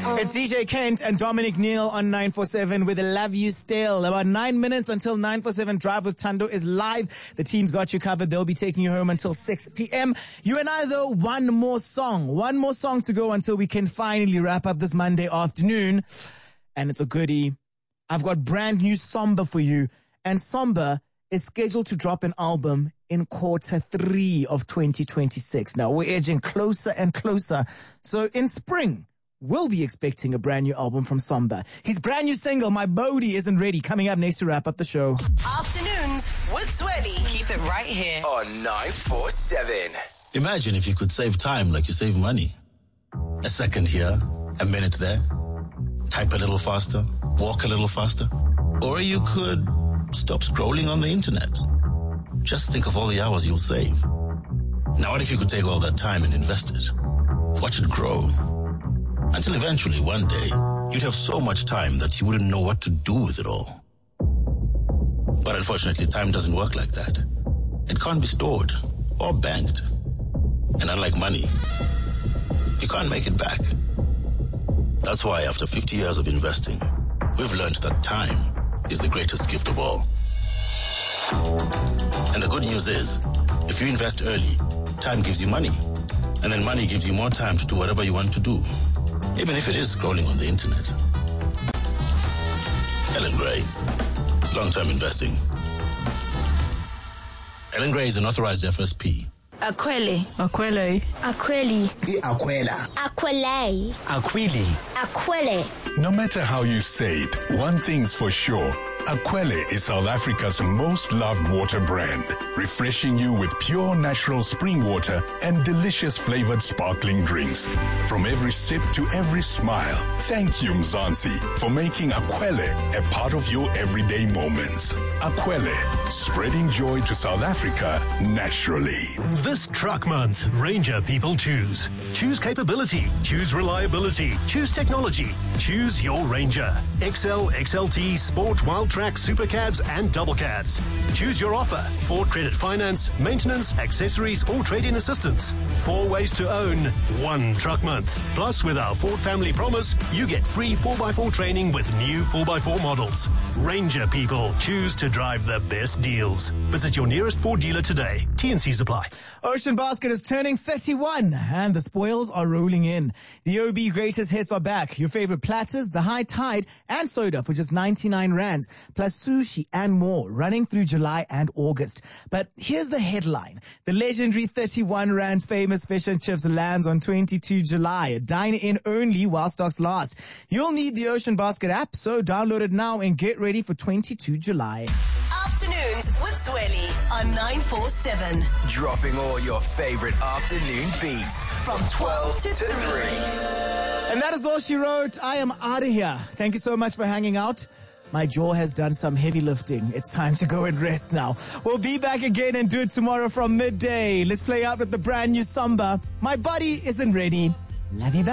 It's DJ Kent and Dominic Neal on 947 with Love You Still. About 9 minutes until 947 Drive with Tando is live. The team's got you covered. They'll be taking you home until 6 p.m. You and I, though, one more song to go until we can finally wrap up this Monday afternoon. And it's a goodie. I've got brand new Somber for you. And Somber is scheduled to drop an album in Q3 of 2026. Now, we're edging closer and closer. So in spring, we'll be expecting a brand new album from Somber. His brand new single, My Body Isn't Ready, coming up next to wrap up the show. Afternoons with Swelly. Keep it right here on 947. Imagine if you could save time like you save money. A second here, a minute there. Type a little faster, walk a little faster. Or you could stop scrolling on the internet. Just think of all the hours you'll save. Now what if you could take all that time and invest it? Watch it grow. Until eventually, one day, you'd have so much time that you wouldn't know what to do with it all. But unfortunately, time doesn't work like that. It can't be stored or banked. And unlike money, you can't make it back. That's why after 50 years of investing, we've learned that time is the greatest gift of all. And the good news is, if you invest early, time gives you money. And then money gives you more time to do whatever you want to do, even if it is scrolling on the internet. Ellen Gray, long-term investing. Ellen Gray is an authorized FSP. Aquele. Aquele. Aquele. Aquela. Aquele. Aquili. Aquele. No matter how you say it, one thing's for sure. Aquele is South Africa's most loved water brand, refreshing you with pure natural spring water and delicious flavored sparkling drinks. From every sip to every smile, thank you, Mzansi, for making Aquele a part of your everyday moments. Aquele, spreading joy to South Africa naturally. This truck month, Ranger people choose. Choose capability, choose reliability, choose technology, choose your Ranger. XL, XLT, Sport, Wild Track, Super Cabs and Double Cabs. Choose your offer. Ford Credit Finance, maintenance, accessories or trade-in assistance. 4 ways to own, 1 truck month. Plus with our Ford Family Promise, you get free 4x4 training with new 4x4 models. Ranger people choose to drive the best deals. Visit your nearest Ford dealer today. T&Cs apply. Ocean Basket is turning 31 and the spoils are rolling in. The OB greatest hits are back. Your favorite platters, the high tide and soda for just 99 rands, plus sushi and more running through July and August. But here's the headline. The legendary 31 rands famous fish and chips lands on 22 July. Dine in only while stocks last. You'll need the Ocean Basket app, so download it now and get ready for 22 July. Afternoons with Swelly on 947. Dropping all your favorite afternoon beats From 12 to 3. And that is all she wrote. I am out of here. Thank you so much for hanging out. My jaw has done some heavy lifting. It's time to go and rest now. We'll be back again and do it tomorrow from midday. Let's play out with the brand new Somber. My Body Isn't Ready. Love you back.